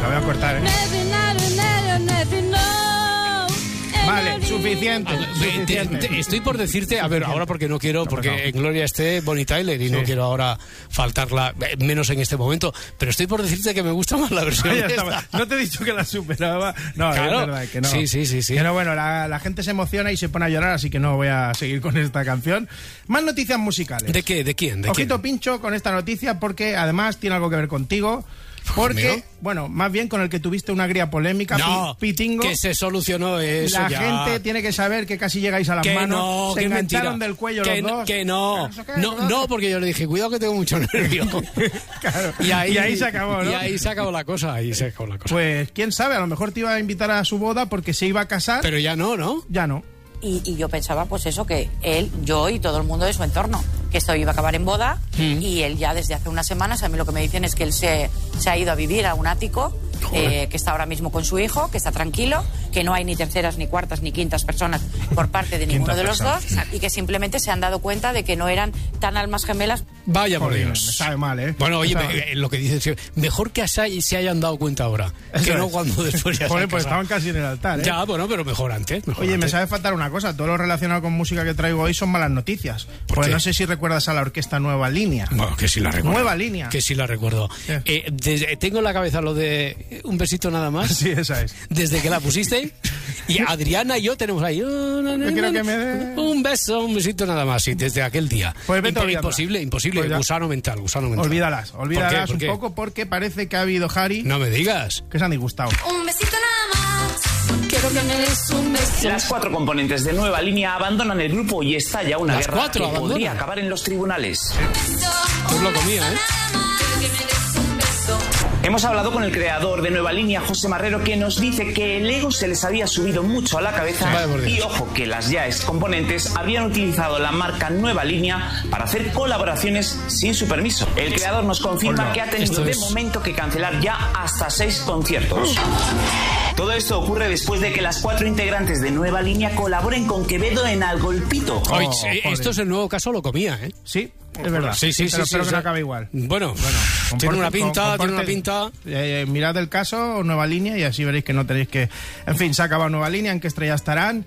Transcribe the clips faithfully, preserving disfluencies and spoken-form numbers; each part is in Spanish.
La voy a cortar, ¿eh? Vale, suficiente, A- suficiente. te- te- estoy por decirte, a ver, ahora porque no quiero, porque en Gloria esté Bonnie Tyler y Sí. no quiero ahora faltarla, eh, menos en este momento, pero estoy por decirte que me gusta más la versión Ya esta. estaba. No te he dicho que la superaba. No, Claro. es verdad que no. Sí, sí, sí, sí. Pero bueno, la, la gente se emociona y se pone a llorar, así que no voy a seguir con esta canción. Más noticias musicales. ¿De qué? ¿De quién? ¿De Ojito quién? pincho con esta noticia porque además tiene algo que ver contigo. Porque, ¿Conmigo? bueno, más bien con el que tuviste una agria polémica, No, pi- Pitingo. que se solucionó eso La ya. gente tiene que saber que casi llegáis a las Que manos. no, se que es engancharon mentira. del cuello que los no, dos. Que no, ¿Eso qué? no, ¿No? no, porque yo le dije, cuidado que tengo mucho nervio. Claro. Y ahí, Y ahí se acabó, ¿no? Y ahí se acabó la cosa, ahí se acabó la cosa. Pues quién sabe, a lo mejor te iba a invitar a su boda porque se iba a casar. Pero ya no, ¿no? Ya no. Y, y yo pensaba, pues eso, que él, yo y todo el mundo de su entorno, que esto iba a acabar en boda, Mm. y él ya desde hace unas semanas, a mí lo que me dicen es que él se, se ha ido a vivir a un ático, eh, que está ahora mismo con su hijo, que está tranquilo, que no hay ni terceras, ni cuartas, ni quintas personas por parte de ninguno Quintas de los personas. dos, y que simplemente se han dado cuenta de que no eran tan almas gemelas. Vaya por Joder, Dios. me sabe mal, ¿eh? Bueno, oye, Me sabe me- mal. eh, lo que dices, eh, mejor que así se hayan dado cuenta ahora, Eso que no es. cuando después ya se Joder, han pues casado. estaban casi en el altar, ¿eh? Ya, bueno, pero mejor antes. Mejor Oye, me antes. sabe faltar una cosa. Todo lo relacionado con música que traigo hoy son malas noticias. ¿Por Pues qué? no sé si recuerdas a la orquesta Nueva Línea. Bueno, que sí la recuerdo. Nueva Línea. Que sí la recuerdo. ¿Qué? Eh, desde- tengo en la cabeza lo de un besito nada más. Sí, esa es. Desde que la pusiste. Y Adriana y yo tenemos ahí. oh, no, no, Yo quiero no, que me dé- Un beso, un besito nada más. Sí, desde aquel día. Pues vete Impo- olvidándola. imposible, imposible. Pues ya. Gusano mental, gusano mental. Olvídalas, olvídalas ¿Por qué? ¿Por un qué? poco porque parece que ha habido Harry No me digas. que se han disgustado. Un besito nada más. Quiero que me des un beso. Las cuatro componentes de Nueva Línea abandonan el grupo y estalla una Las guerra cuatro que abandonan. podría acabar en los tribunales. Pues lo comía, ¿eh? Quiero que me des un beso. Hemos hablado con el creador de Nueva Línea, José Marrero, que nos dice que el ego se les había subido mucho a la cabeza Vaya por Dios. y ojo que las ya ex componentes habían utilizado la marca Nueva Línea para hacer colaboraciones sin su permiso. El creador nos confirma Hola. que ha tenido Esto de es- momento que cancelar ya hasta seis conciertos. Todo esto ocurre después de que las cuatro integrantes de Nueva Línea colaboren con Quevedo en Al Golpito. Oye, Oh, eh, joder. esto es el nuevo caso, lo comía, ¿eh? Sí, es verdad. Sí, sí, sí. Pero sí, espero o que sea, no acabe igual. Bueno, Comporte- tiene una pinta, comporte- tiene una pinta. Eh, eh, mirad el caso, Nueva Línea, y así veréis que no tenéis que... En fin, se ha acabado Nueva Línea, ¿en qué estrella estarán?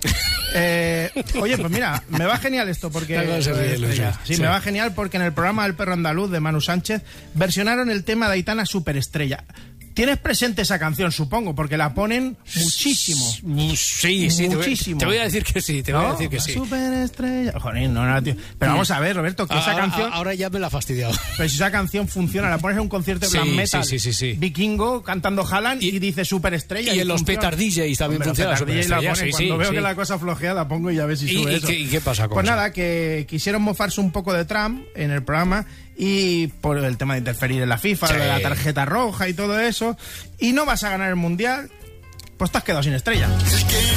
Eh, oye, pues mira, me va genial esto porque... Te vas a reír, Estrella. Luis. Sí, Sí. me va genial porque en el programa El Perro Andaluz de Manu Sánchez versionaron el tema de Aitana Superestrella. Tienes presente esa canción, supongo, porque la ponen muchísimo. Sí, sí, te voy, Muchísimo. te voy a decir que sí, te voy a ¿No? decir que La sí. Superestrella. Joder, no, no, tío. Pero vamos a ver, Roberto, que esa Ahora- canción... Ahora ya me la ha fastidiado. Pero si esa canción funciona, la pones en un concierto de Sí, black metal, sí, sí, sí, sí. vikingo, cantando Haaland y, Y- dice superestrella. y en los funciona. Petar D Js también Hombre, los funciona la Petar D Js la superestrella, ponen. sí, Cuando sí, veo sí. que la cosa flojea, la pongo y a ver si ¿Y- sube y eso. qué- y qué pasa con Pues eso? nada, que quisieron mofarse un poco de Trump en el programa y por el tema de interferir en la FIFA, Sí. de la tarjeta roja y todo eso, y no vas a ganar el Mundial, pues te has quedado sin estrella.